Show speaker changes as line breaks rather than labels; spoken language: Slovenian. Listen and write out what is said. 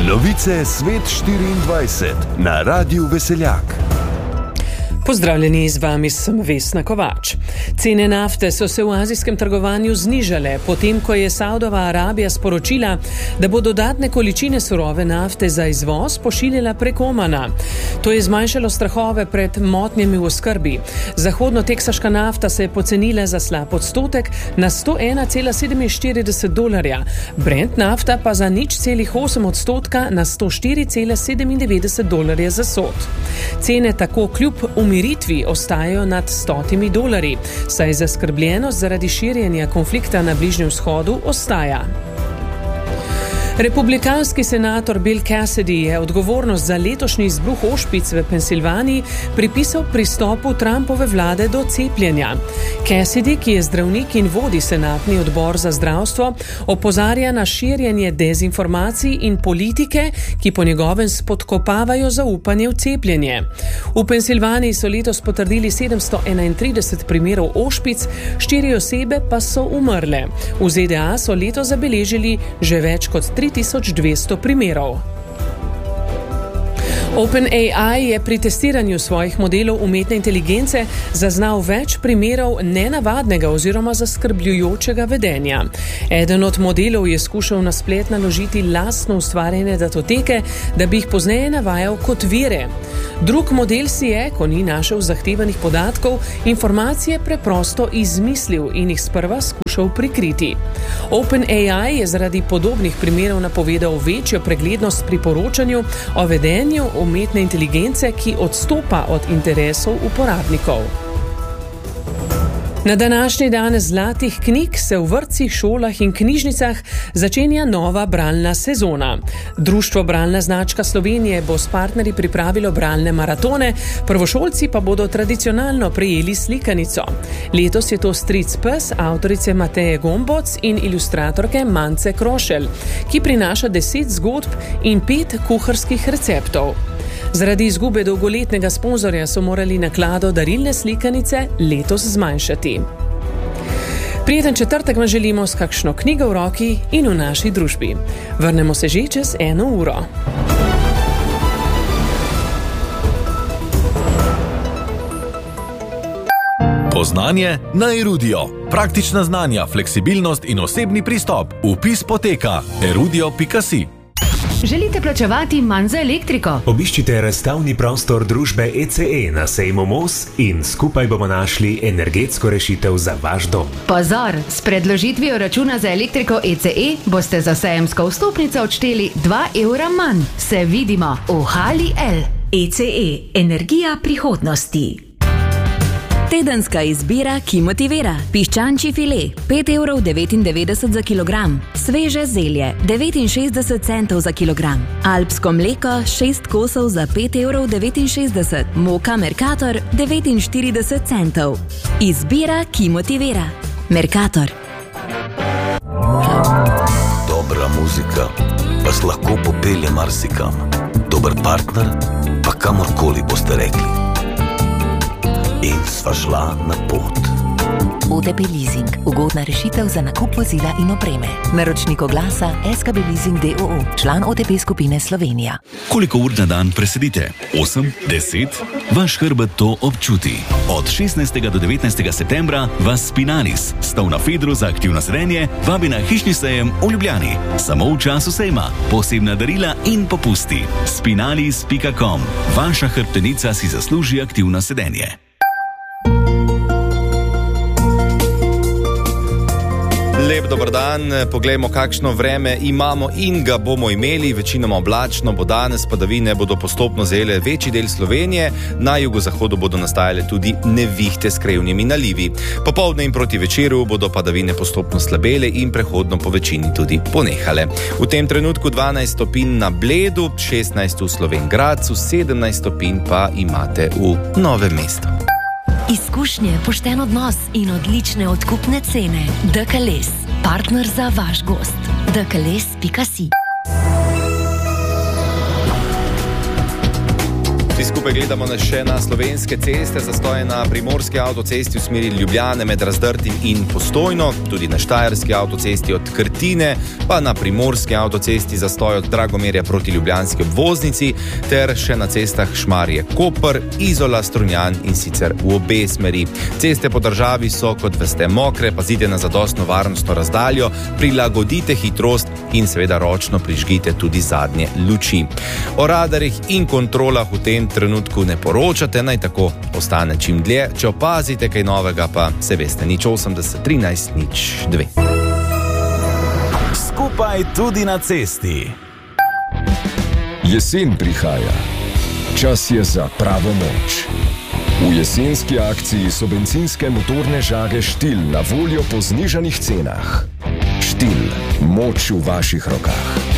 Novice Svet 24 na Radiu Veseljak.
Pozdravljeni, z vami sem Vesna Kovač. Cene nafte so se v azijskem trgovanju znižale, potem ko je Saudova Arabija sporočila, da bo dodatne količine surove nafte za izvoz pošiljala prek Omana. To je zmanjšalo strahove pred motnjami v oskrbi. Zahodno-teksaška nafta se je pocenila za slab odstotek na $101,47, Brent nafta pa za 0,8% na $104,97 za sod. Cene tako kljub umiritvi ostajajo nad $100, saj zaskrbljenost zaradi širjenja konflikta na Bližnjem vzhodu ostaja. Republikanski senator Bill Cassidy je odgovornost za letošnji izbruh ošpic v Pensilvaniji pripisal pristopu Trumpove vlade do cepljenja. Cassidy, ki je zdravnik in vodi senatni odbor za zdravstvo, opozarja na širjenje dezinformacij in politike, ki po njegovem spodkopavajo zaupanje v cepljenje. V Pensilvaniji so letos potrdili 731 primerov ošpic, 4 osebe pa so umrle. V ZDA so letos zabeležili že več kot 3200 primerov. OpenAI je pri testiranju svojih modelov umetne inteligence zaznal več primerov nenavadnega oziroma zaskrbljujočega vedenja. Eden od modelov je skušal na splet naložiti lastno ustvarjene datoteke, da bi jih pozneje navajal kot vire. Drug model si je, ko ni našel zahtevanih podatkov, informacije preprosto izmislil in jih sprva skušal prikriti. OpenAI je zaradi podobnih primerov napovedal večjo preglednost pri poročanju o vedenju umetne inteligence, ki odstopa od interesov uporabnikov. Na današnji dan zlatih knjig se v vrtcih, šolah in knjižnicah začenja nova bralna sezona. Društvo Bralna značka Slovenije bo s partnerji pripravilo bralne maratone, prvošolci pa bodo tradicionalno prejeli slikanico. Letos je to Stric pes avtorice Mateje Gomboc in ilustratorke Mance Krošelj, ki prinaša 10 zgodb in 5 kuharskih receptov. Zaradi izgube dolgoletnega sponzorja so morali naklado darilne slikanice letos zmanjšati. Prijeten četrtek vam želimo s kakšno knjigo v roki in v naši družbi. Vrnemo se že čez 1 uro.
Poznanje na Erudio. Praktična znanja, fleksibilnost in osebni pristop. Vpis poteka erudio.si.
Želite plačevati manj za elektriko?
Obiščite razstavni prostor družbe ECE na sejmu Mos in skupaj bomo našli energetsko rešitev za vaš dom.
Pozor, s predložitvijo računa za elektriko ECE boste za sejemsko vstopnico odšteli €2 manj. Se vidimo v Hali L.
ECE, energija prihodnosti. Tedenska izbira, ki motivira. Piščančji file, €5,99 za kilogram. Sveže zelje, 69 centov za kilogram. Alpsko mleko, 6 kosov za €5,69. Moka Mercator, 49 centov. Izbira, ki motivira. Mercator.
Dobra muzika vas lahko popelje marsikam. Dober partner pa kamorkoli boste rekli. In sva šla na pot.
OTP Leasing. Ugodna rešitev za nakup vozila in opreme. Naročnik oglasa SKB Leasing d.o.o. Član OTP skupine Slovenija.
Koliko ur na dan presedite? 8? 10? Vaš hrbet to občuti. Od 16. do 19. septembra vas Spinalis, stov na Fedru za aktivno sedenje, vabi na hišni sejem v Ljubljani. Samo v času sejma. Posebna darila in popusti. Spinalis.com. Vaša hrbtenica si zasluži aktivno sedenje.
Lep dober dan, poglejmo kakšno vreme imamo in ga bomo imeli. Večinoma oblačno bo danes, padavine bodo postopno zajele večji del Slovenije, na jugozahodu bodo nastajale tudi nevihte s krajevnimi nalivi. Popoldne in proti večeru bodo padavine postopno slabele in prehodno po večini tudi ponehale. V tem trenutku 12 stopinj na Bledu, 16 v Slovenj Gradcu, 17 stopinj pa imate v Novem mestu.
Izkušnje, pošten odnos in odlične odkupne cene. DKLS, partner za vaš gost. DKLS.si.
Vsi skupaj gledamo še na slovenske ceste, zastoje na primorski avtocesti v smeri Ljubljane med Razdrtim in Postojno, tudi na štajerski avtocesti od Krtine, pa na primorski avtocesti zastoj od Dragomerja proti ljubljanski obvoznici, ter še na cestah Šmarje-Koper, Izola-Strunjan in sicer v obe smeri. Ceste po državi so, kot veste, mokre, pazite na zadostno varnostno razdaljo, prilagodite hitrost in seveda ročno prižgite tudi zadnje luči. O radarjih in kontrolah v tem trenutku ne poročate, naj tako ostane čim dlje. Če opazite kaj novega, pa se veste, 080 13 02.
Skupaj tudi na cesti.
Jesen prihaja. Čas je za pravo moč. V jesenski akciji so bencinske motorne žage Štil na voljo po znižanih cenah. Štil, moč v vaših rokah.